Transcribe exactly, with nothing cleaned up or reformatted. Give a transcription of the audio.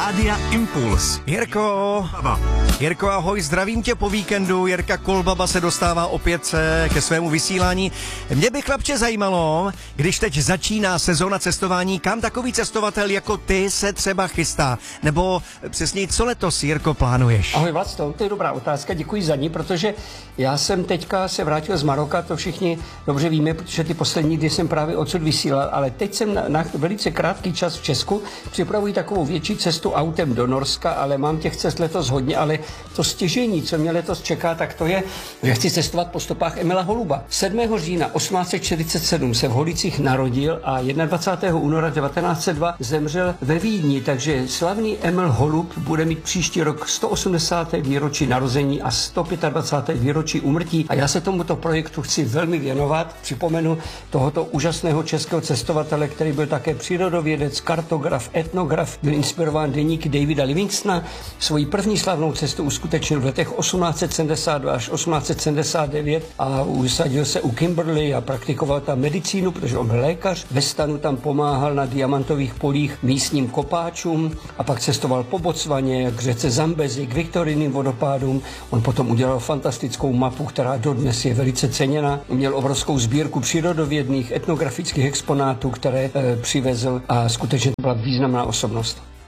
Rádia Impuls. Jirko, Jirko, ahoj, zdravím tě po víkendu. Jirka Kolbaba se dostává opět ke svému vysílání. Mě by, chlapče, zajímalo, když teď začíná sezóna cestování, kam takový cestovatel jako ty se třeba chystá? Nebo přesně co letos, Jirko, plánuješ? Ahoj Vlasto, to je dobrá otázka, děkuji za ní, protože já jsem teďka se vrátil z Maroka, to všichni dobře víme, protože ty poslední dny jsem právě odsud vysílal, ale teď jsem na, na velice krátký čas v Česku, připravuji takovou větší cestu autem do Norska, ale mám těch cest letos hodně, ale to stěžení, co mě letos čeká, tak to je, že chci cestovat po stopách Emila Holuba. sedmého října osmnáct set čtyřicet sedm se v Holicích narodil a dvacátého prvního února devatenáct set dva zemřel ve Vídni, takže slavný Emil Holub bude mít příští rok sto osmdesáté výročí narození a sto dvacáté páté výročí úmrtí a já se tomuto projektu chci velmi věnovat. Připomenu tohoto úžasného českého cestovatele, který byl také přírodovědec, kartograf, etnograf, byl inspirován deníky Davida Livingstona. Svoji první slavnou cestu uskutečnil v letech osmnáct set sedmdesát dva až osmnáct set sedmdesát devět a usadil se u Kimberley a praktikoval tam medicínu, protože on byl lékař. Ve stanu tam pomáhal na diamantových polích místním kopáčům a pak cestoval po Botswaně, k řece Zambezi, k Viktorijním vodopádům. On potom udělal fantastickou mapu, která dodnes je velice ceněna. Měl obrovskou sbírku přírodovědných etnografických exponátů, které e, přivezl a skutečně to byla významná osobnost.